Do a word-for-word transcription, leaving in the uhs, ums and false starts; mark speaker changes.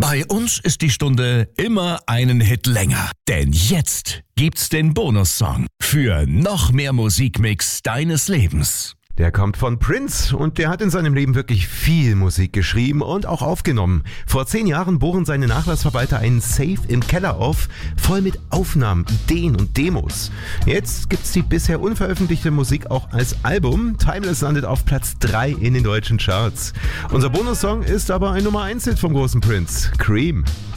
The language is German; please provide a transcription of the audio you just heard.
Speaker 1: Bei uns ist die Stunde immer einen Hit länger. Denn jetzt gibt's den Bonussong für noch mehr Musikmix deines Lebens.
Speaker 2: Der kommt von Prince und der hat in seinem Leben wirklich viel Musik geschrieben und auch aufgenommen. Vor zehn Jahren bohren seine Nachlassverwalter einen Safe im Keller auf, voll mit Aufnahmen, Ideen und Demos. Jetzt gibt's die bisher unveröffentlichte Musik auch als Album. Timeless landet auf Platz drei in den deutschen Charts. Unser Bonussong ist aber ein Nummer eins Hit vom großen Prince, Cream.